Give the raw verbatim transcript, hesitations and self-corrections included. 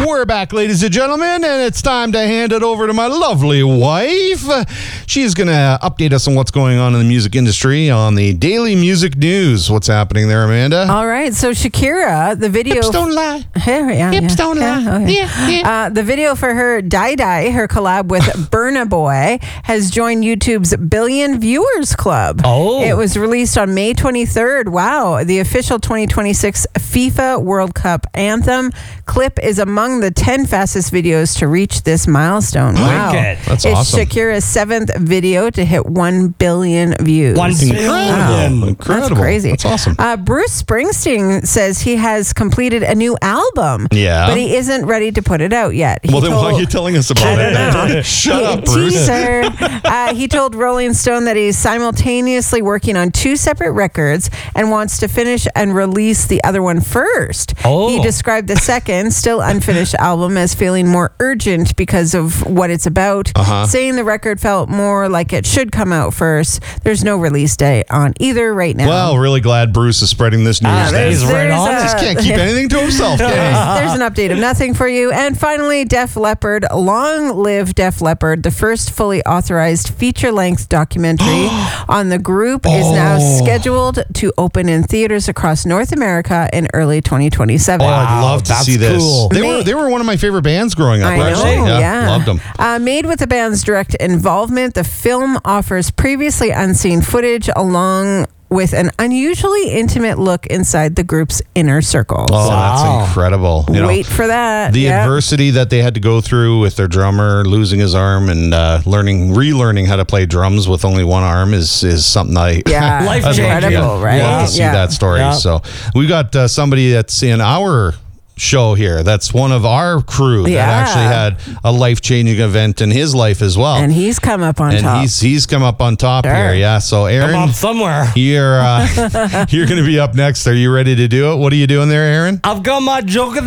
We're back, ladies and gentlemen, and it's time to hand it over to my lovely wife. She's going to update us on what's going on in the music industry on the Daily Music News. What's happening there, Amanda? All right, so Shakira, the video... Hips don't lie. Yeah, yeah, Hips yeah. don't yeah, lie. oh, Yeah, yeah. yeah. Uh, the video for her Die Die, her collab with Burna Boy, has joined YouTube's Billion Viewers Club. Oh. It was released on May twenty-third. Wow. The official twenty twenty-six FIFA World Cup anthem clip is among the ten fastest videos to reach this milestone. Wow. Wicked. That's it's awesome. Shakira's seventh video to hit one billion views. One Incredible. billion. Incredible. That's crazy. That's awesome. Uh, Bruce Springsteen says he has completed a new album. Yeah. But he isn't ready to put it out yet. He Well, then why told- are you telling us about I it? don't know. Shut He- up, Bruce. Teaser. uh, he told Rolling Stone that he's simultaneously working on two separate records and wants to finish and release the other one first. Oh. He described the second, still unfinished album as feeling more urgent because of what it's about, Uh-huh. saying the record felt more like it should come out first. There's no release date on either right now. Well, really glad Bruce is spreading this news. Ah, then. he's right There's on a- it. Just can't keep anything to himself, can he? There's an update of nothing for you. And finally, Def Leppard, Long Live Def Leppard, the first fully authorized feature-length documentary on the group is now Oh. scheduled to open in theaters across North America in early twenty twenty-seven. Oh, I'd love to that's see this. cool. They May- were they were one of my favorite bands growing up. I know, actually. yeah. Loved them. Uh, made with the band's direct involvement, the film offers previously unseen footage along with an unusually intimate look inside the group's inner circle. Oh, So that's Wow. incredible. You know, wait for that. the Yeah. adversity that they had to go through with their drummer losing his arm and uh, learning, relearning how to play drums with only one arm is is something I Yeah, Life it's changing. incredible, right? love to see Yeah. that story. Yeah. So we got uh, somebody that's in our show here. That's one of our crew Yeah. that actually had a life changing event in his life as well. And he's come up on And top. he's he's come up on top Sure. here. Yeah. So Aaron, Come up somewhere. you're uh, you're going to be up next. Are you ready to do it? What are you doing there, Aaron? I've got my joke of the